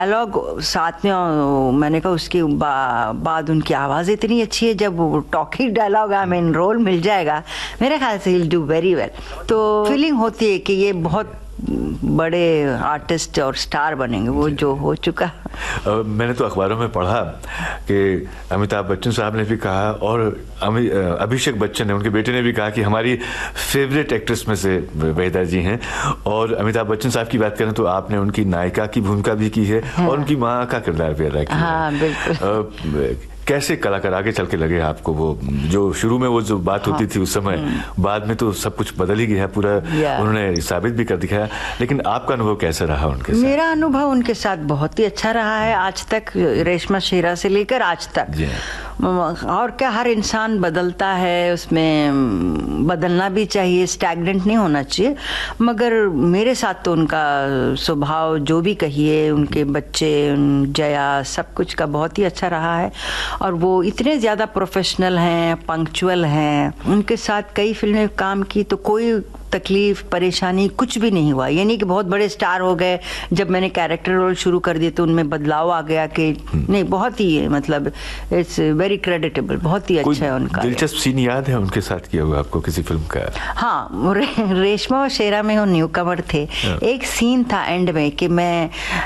Dialogue साथ में मैंने कहा उसके बाद उनकी आवाज़ इतनी अच्छी है, जब वो टॉकिंग डायलॉग हमें रोल मिल जाएगा मेरे ख्याल से ही डू वेरी वेल। तो फीलिंग होती है कि ये बहुत बड़े आर्टिस्ट और स्टार बनेंगे, वो जो हो चुका। मैंने तो अखबारों में पढ़ा कि अमिताभ बच्चन साहब ने भी कहा और अभिषेक बच्चन ने, उनके बेटे ने भी कहा कि हमारी फेवरेट एक्ट्रेस में से वहीदा जी हैं। और अमिताभ बच्चन साहब की बात करें तो आपने उनकी नायिका की भूमिका भी की है, हाँ। और उनकी माँ का किरदार भी अदा किया। हाँ, बिल्कुल। कैसे कलाकार आगे चल के लगे आपको? वो जो शुरू में वो जो बात होती थी उस समय, बाद में तो सब कुछ बदल ही गया पूरा, उन्होंने साबित भी कर दिखाया। लेकिन आपका अनुभव कैसा रहा उनके साथ? मेरा अनुभव उनके साथ बहुत ही अच्छा रहा है आज तक, रेशमा शेरा से लेकर आज तक। और क्या, हर इंसान बदलता है, उसमें बदलना भी चाहिए, स्टैग्नेंट नहीं होना चाहिए। मगर मेरे साथ तो उनका स्वभाव जो भी कहिए, उनके बच्चे, जया, सब कुछ का बहुत ही अच्छा रहा है। और वो इतने ज़्यादा प्रोफेशनल हैं, पंक्चुअल हैं। उनके साथ कई फिल्में काम की तो कोई तकलीफ परेशानी कुछ भी नहीं हुआ। यानी कि बहुत बड़े स्टार हो गए, जब मैंने कैरेक्टर रोल शुरू कर दिए तो उनमें बदलाव आ गया कि नहीं, बहुत ही मतलब इट्स वेरी क्रेडिटेबल, बहुत ही अच्छा है उनका। दिलचस्प सीन याद है उनके साथ किया हुआ आपको किसी फिल्म का? हाँ, रेशमा और शेरा में वो न्यू कमर थे। एक सीन था एंड में कि मैं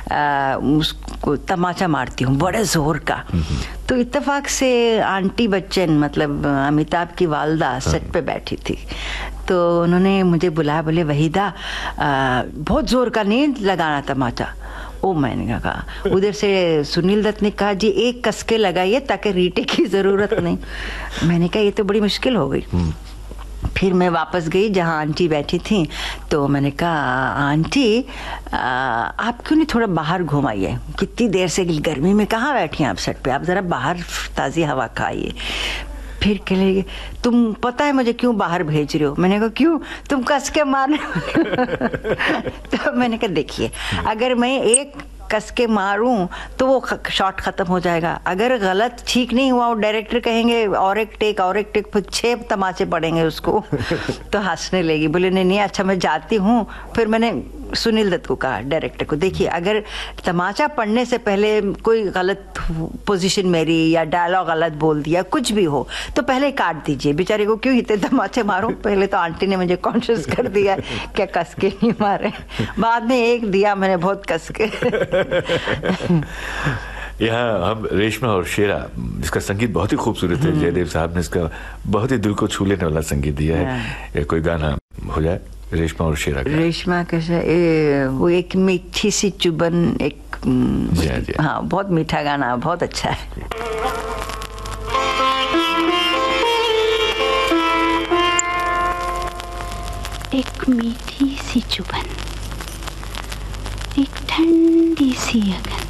उसको तमाचा मारती हूँ बड़े जोर का, तो इत्तेफाक से आंटी बच्चन मतलब अमिताभ की वालदा सेट पे बैठी थी, तो उन्होंने मुझे बुलाया, बोले वहीदा बहुत जोर का नहीं लगाना तमाचा। ओ, मैंने कहा, उधर से सुनील दत्त ने कहा जी एक कसके लगाइए ताकि रीटे की जरूरत नहीं। मैंने कहा ये तो बड़ी मुश्किल हो गई। फिर मैं वापस गई जहाँ आंटी बैठी थी, तो मैंने कहा आंटी आप क्यों नहीं थोड़ा बाहर घुमाइए, कितनी देर से गर्मी में कहाँ बैठी हैं आप सेट पे, आप ज़रा बाहर ताज़ी हवा खाइए। फिर कहे तुम पता है मुझे क्यों बाहर भेज रहे हो? मैंने कहा क्यों, तुम कस के मारने तो मैंने कहा देखिए, अगर मैं एक कस के मारूं तो वो शॉट खत्म हो जाएगा, अगर गलत ठीक नहीं हुआ वो डायरेक्टर कहेंगे और एक टेक फिर 6 तमाचे पड़ेंगे उसको तो हंसने लगी, बोले नहीं अच्छा मैं जाती हूँ। फिर मैंने सुनील दत्त को कहा, डायरेक्टर को, देखिए अगर तमाचा पड़ने से पहले कोई गलत पोजीशन मेरी या डायलॉग गलत बोल दिया कुछ भी हो तो पहले काट दीजिए, बेचारे को क्यों इतने तमाचे मारूं। पहले तो आंटी ने मुझे कॉन्शियस कर दिया क्या कस के नहीं मारे, बाद में एक दिया मैंने बहुत कस के। यहाँ हम रेशमा और शेरा, जिसका संगीत बहुत ही खूबसूरत है, जयदेव साहब ने इसका बहुत ही दिल को छू लेने वाला संगीत दिया है। कोई गाना हो जाए रेशमा और शेरा का। रेशमा कैसा, वो एक मीठी सी चुबन, एक हाँ बहुत मीठा गाना, बहुत अच्छा है। एक मीठी सी चुबन, एक ठंडी सी अगन,